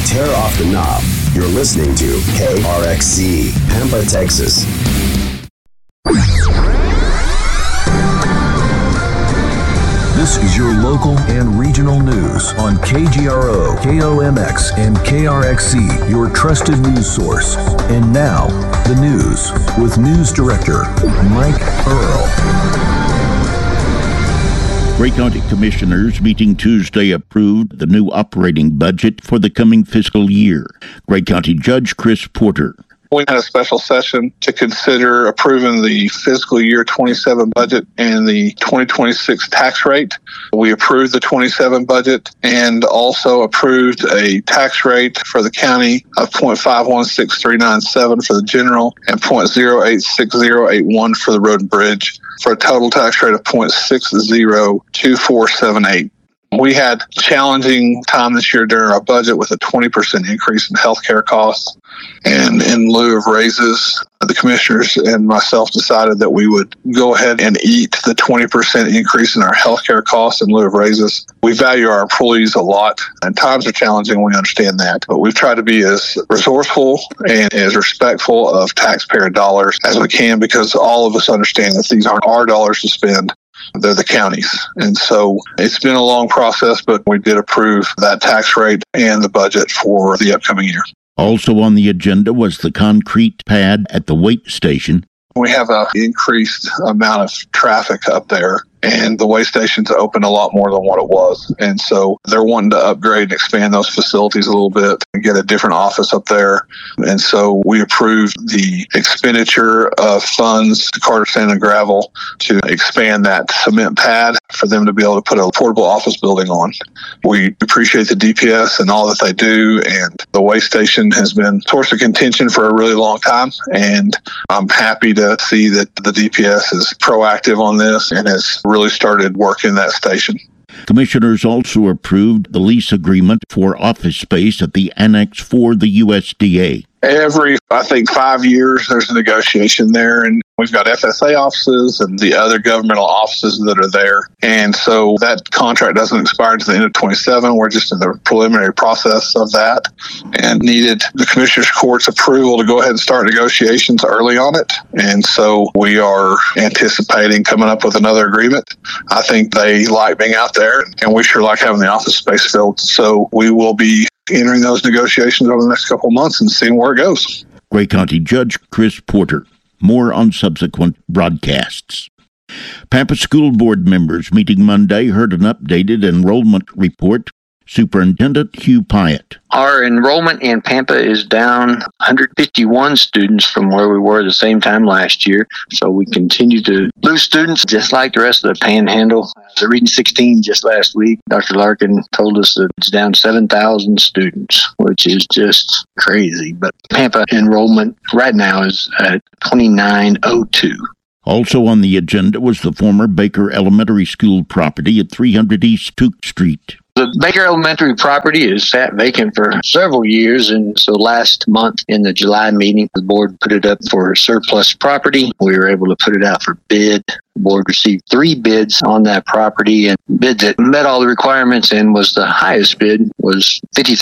Tear off the knob. You're listening to KRXC, Pampa, Texas. This is your local and regional news on KGRO, KOMX, and KRXC, your trusted news source. And now, the news with News Director Mike Earl. Gray County Commissioners meeting Tuesday approved the new operating budget for the coming fiscal year. Gray County Judge Chris Porter. We had a special session to consider approving the fiscal year 27 budget and the 2026 tax rate. We approved the 27 budget and also approved a tax rate for the county of 0.516397 for the general and 0.086081 for the road and bridge, for a total tax rate of 0.602478. We had a challenging time this year during our budget with a 20% increase in healthcare costs. And in lieu of raises, the commissioners and myself decided that we would go ahead and eat the 20% increase in our healthcare costs in lieu of raises. We value our employees a lot, and times are challenging. We understand that. But we've tried to be as resourceful and as respectful of taxpayer dollars as we can, because all of us understand that these aren't our dollars to spend. They're the counties. And so it's been a long process, but we did approve that tax rate and the budget for the upcoming year. Also on the agenda was the concrete pad at the weight station. We have an increased amount of traffic up there, and the weigh station's open a lot more than what it was. And so they're wanting to upgrade and expand those facilities a little bit and get a different office up there. And so we approved the expenditure of funds to Carter Sand and Gravel to expand that cement pad for them to be able to put a portable office building on. We appreciate the DPS and all that they do, and the weigh station has been a source of contention for a really long time. And I'm happy to see that the DPS is proactive on this and has really started working that station. Commissioners also approved the lease agreement for office space at the Annex for the USDA. Every, 5 years, there's a negotiation there, and we've got FSA offices and the other governmental offices that are there. And so that contract doesn't expire until the end of 27. We're just in the preliminary process of that and needed the Commissioners Court's approval to go ahead and start negotiations early on it. And so we are anticipating coming up with another agreement. I think they like being out there, and we sure like having the office space filled. So we will be entering those negotiations over the next couple of months and seeing where it goes. Gray County Judge Chris Porter. More on subsequent broadcasts. Pampa School Board members meeting Monday heard an updated enrollment report. Superintendent Hugh Pyatt. Our enrollment in Pampa is down 151 students from where we were the same time last year. So we continue to lose students just like the rest of the Panhandle. The Reading 16 just last week, Dr. Larkin told us that it's down 7,000 students, which is just crazy. But Pampa enrollment right now is at 2902. Also on the agenda was the former Baker Elementary School property at 300 East Tuke Street. The Baker Elementary property has sat vacant for several years, and so last month in the July meeting, the board put it up for surplus property. We were able to put it out for bid. The board received 3 bids on that property, and bid that met all the requirements and was the highest bid was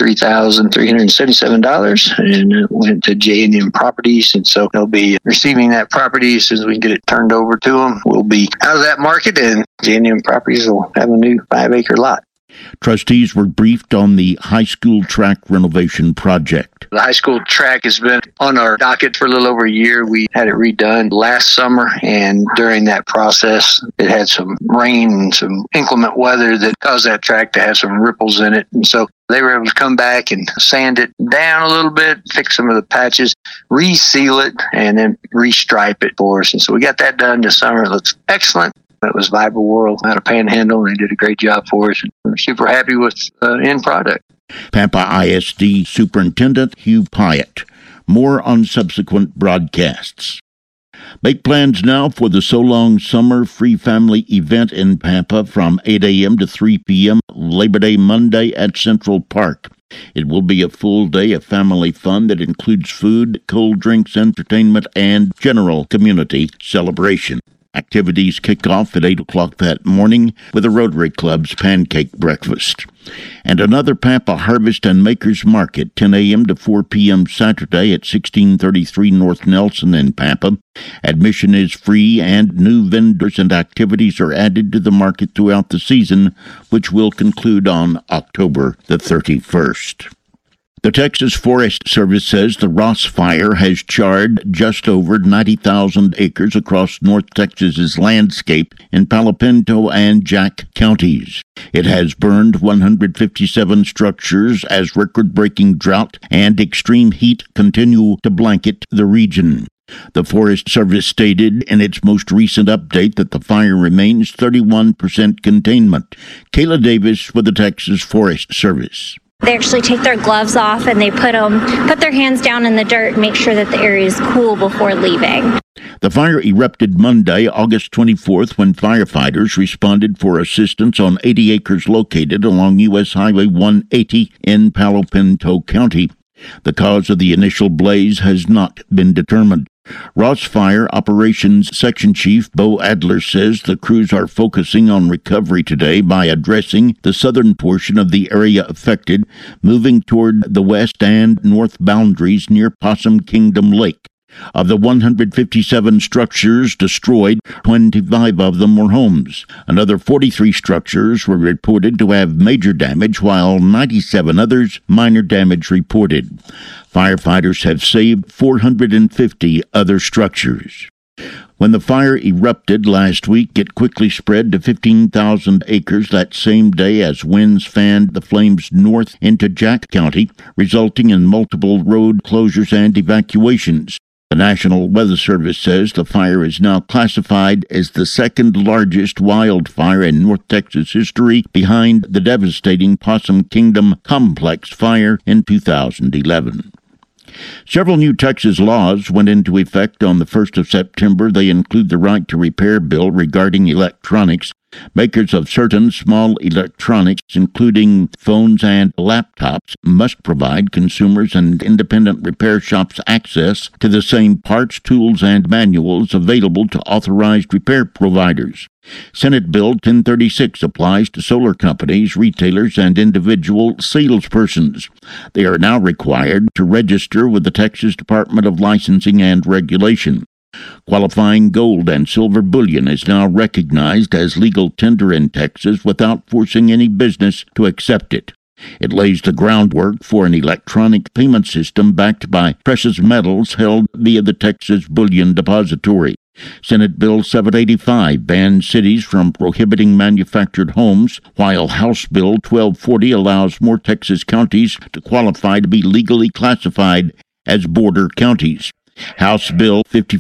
$53,377, and it went to J&M Properties, and so they'll be receiving that property as soon as we can get it turned over to them. We'll be out of that market, and J&M Properties will have a new 5-acre lot. Trustees were briefed on the high school track renovation project. The high school track has been on our docket for a little over a year. We had it redone last summer, and during that process, it had some rain and some inclement weather that caused that track to have some ripples in it. And so they were able to come back and sand it down a little bit, fix some of the patches, reseal it, and then restripe it for us. And so we got that done this summer. It looks excellent. It was Viber World out of Panhandle, and they did a great job for us. And we're super happy with the end product. Pampa ISD Superintendent Hugh Pyatt. More on subsequent broadcasts. Make plans now for the So Long Summer Free Family event in Pampa from 8 a.m. to 3 p.m. Labor Day Monday at Central Park. It will be a full day of family fun that includes food, cold drinks, entertainment, and general community celebration. Activities kick off at 8 o'clock that morning with the Rotary Club's pancake breakfast. And another Pampa Harvest and Makers Market, 10 a.m. to 4 p.m. Saturday at 1633 North Nelson in Pampa. Admission is free, and new vendors and activities are added to the market throughout the season, which will conclude on October the 31st. The Texas Forest Service says the Ross Fire has charred just over 90,000 acres across North Texas's landscape in Palo Pinto and Jack counties. It has burned 157 structures as record-breaking drought and extreme heat continue to blanket the region. The Forest Service stated in its most recent update that the fire remains 31% containment. Kayla Davis with the Texas Forest Service. They actually take their gloves off and they put their hands down in the dirt and make sure that the area is cool before leaving. The fire erupted Monday, August 24th, when firefighters responded for assistance on 80 acres located along U.S. Highway 180 in Palo Pinto County. The cause of the initial blaze has not been determined. Ross Fire Operations Section Chief Bo Adler says the crews are focusing on recovery today by addressing the southern portion of the area affected, moving toward the west and north boundaries near Possum Kingdom Lake. Of the 157 structures destroyed, 25 of them were homes. Another 43 structures were reported to have major damage, while 97 others minor damage reported. Firefighters have saved 450 other structures. When the fire erupted last week, it quickly spread to 15,000 acres that same day as winds fanned the flames north into Jack County, resulting in multiple road closures and evacuations. The National Weather Service says the fire is now classified as the second largest wildfire in North Texas history, behind the devastating Possum Kingdom Complex fire in 2011. Several new Texas laws went into effect on the 1st of September. They include the right to repair bill regarding electronics. Makers of certain small electronics, including phones and laptops, must provide consumers and independent repair shops access to the same parts, tools, and manuals available to authorized repair providers. Senate Bill 1036 applies to solar companies, retailers, and individual salespersons. They are now required to register with the Texas Department of Licensing and Regulation. Qualifying gold and silver bullion is now recognized as legal tender in Texas without forcing any business to accept it. It lays the groundwork for an electronic payment system backed by precious metals held via the Texas Bullion Depository. Senate Bill 785 bans cities from prohibiting manufactured homes, while House Bill 1240 allows more Texas counties to qualify to be legally classified as border counties. House Bill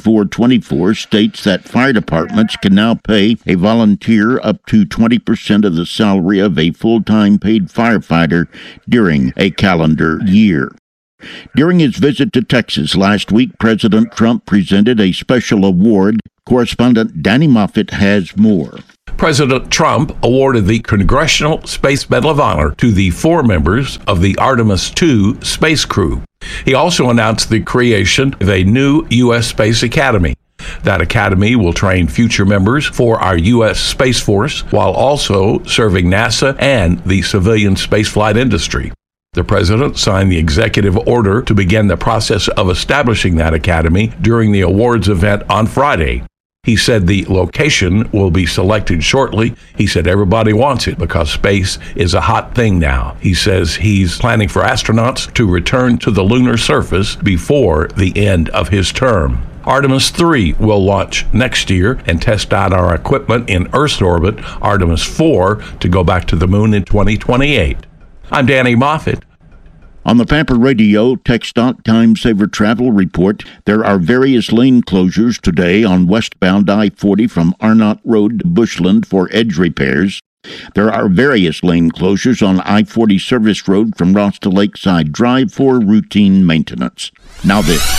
5424 states that fire departments can now pay a volunteer up to 20% of the salary of a full-time paid firefighter during a calendar year. During his visit to Texas last week, President Trump presented a special award. Correspondent Danny Moffett has more. President Trump awarded the Congressional Space Medal of Honor to the 4 members of the Artemis II space crew. He also announced the creation of a new U.S. Space Academy. That academy will train future members for our U.S. Space Force while also serving NASA and the civilian spaceflight industry. The president signed the executive order to begin the process of establishing that academy during the awards event on Friday. He said the location will be selected shortly. He said everybody wants it because space is a hot thing now. He says he's planning for astronauts to return to the lunar surface before the end of his term. Artemis III will launch next year and test out our equipment in Earth's orbit. Artemis IV to go back to the moon in 2028. I'm Danny Moffett. On the Pampa Radio TxDOT Time Saver Travel Report, there are various lane closures today on westbound I-40 from Arnott Road to Bushland for edge repairs. There are various lane closures on I-40 Service Road from Ross to Lakeside Drive for routine maintenance. Now this.